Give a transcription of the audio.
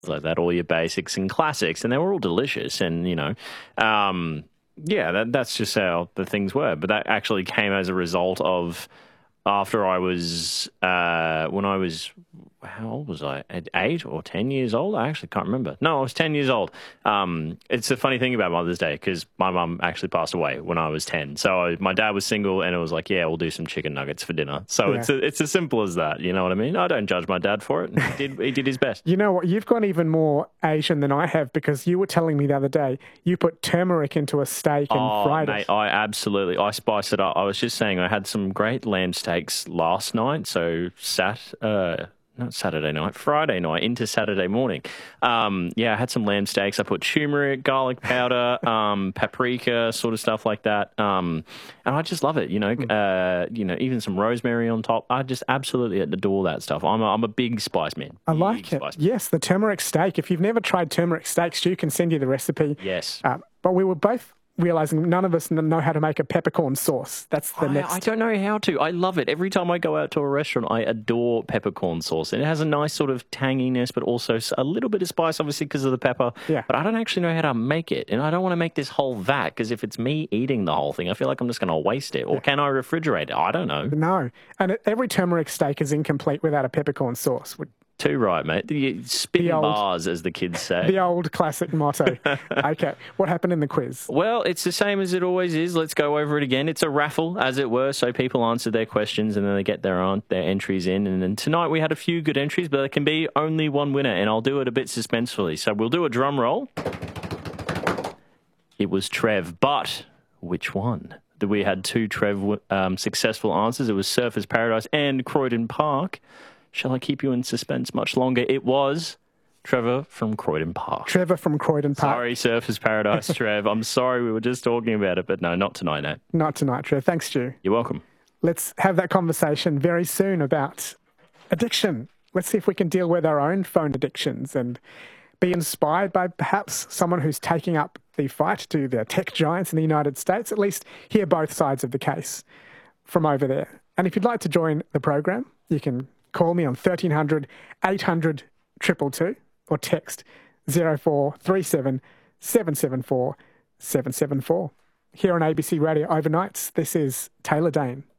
like that, all your basics and classics, and they were all delicious. And, that's just how the things were. But that actually came as a result of after I was, when I was, how old was I? At 8 or 10 years old? I actually can't remember. No, I was 10 years old. It's a funny thing about Mother's Day because my mum actually passed away when I was 10. So my dad was single and it was like, yeah, we'll do some chicken nuggets for dinner. So it's as simple as that. You know what I mean? I don't judge my dad for it. He did his best. You know what? You've got even more Asian than I have because you were telling me the other day you put turmeric into a steak and fried it. I spiced it up. I was just saying I had some great lamb steaks last night. So not Saturday night, Friday night into Saturday morning. I had some lamb steaks. I put turmeric, garlic powder, paprika, sort of stuff like that. And I just love it. Even some rosemary on top. I just absolutely adore that stuff. I'm a big spice man. I like it. Yes, the turmeric steak. If you've never tried turmeric steaks, Stu can send you the recipe. Yes. But we were both realising none of us know how to make a peppercorn sauce. That's the next. I don't know how to. I love it. Every time I go out to a restaurant, I adore peppercorn sauce. And it has a nice sort of tanginess, but also a little bit of spice, obviously, because of the pepper. Yeah. But I don't actually know how to make it. And I don't want to make this whole vat, because if it's me eating the whole thing, I feel like I'm just going to waste it. Or can I refrigerate it? I don't know. No. And every turmeric steak is incomplete without a peppercorn sauce. Too right, mate. Spitting bars, as the kids say. The old classic motto. Okay, what happened in the quiz? Well, it's the same as it always is. Let's go over it again. It's a raffle, as it were, so people answer their questions and then they get their entries in. And then tonight we had a few good entries, but there can be only one winner, and I'll do it a bit suspensefully. So we'll do a drum roll. It was Trev, but which one? We had two Trev successful answers. It was Surfers Paradise and Croydon Park. Shall I keep you in suspense much longer? It was Trevor from Croydon Park. Trevor from Croydon Park. Sorry, Surfers Paradise, Trev. I'm sorry, we were just talking about it, but no, not tonight, Nat. Not tonight, Trev. Thanks, Stu. You're welcome. Let's have that conversation very soon about addiction. Let's see if we can deal with our own phone addictions and be inspired by perhaps someone who's taking up the fight to the tech giants in the United States, at least hear both sides of the case from over there. And if you'd like to join the program, you can call me on 1300 800 222 or text 0437 774 774. Here on ABC Radio Overnights, this is Taylor Dane.